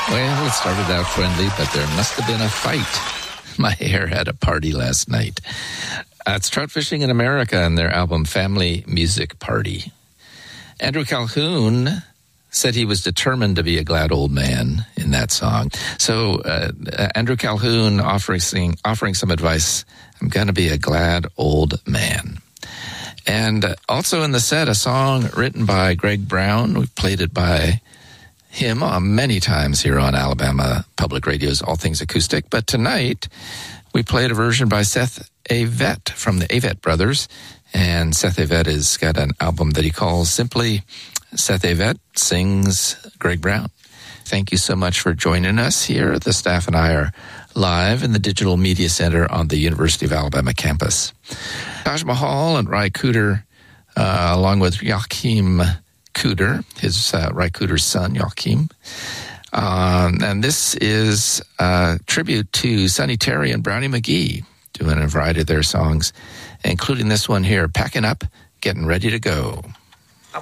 Well, it started out friendly, but there must have been a fight. My hair had a party last night. It's Trout Fishing in America and their album Family Music Party. Andrew Calhoun said he was determined to be a glad old man in that song. So Andrew Calhoun offering some advice. I'm going to be a glad old man. And also in the set, a song written by Greg Brown. We've played it by him many times here on Alabama Public Radio's All Things Acoustic. But tonight, we played a version by Seth Avett from the Avett Brothers. And Seth Avett has got an album that he calls simply Seth Avett Sings Greg Brown. Thank you so much for joining us here. The staff and I are live in the Digital Media Center on the University of Alabama campus. Taj Mahal and Ry Cooder, along with Joachim Cooder, his Ry Cooder's son, Joachim. And this is a tribute to Sonny Terry and Brownie McGhee, doing a variety of their songs, including this one here, Packing Up, Getting Ready to Go.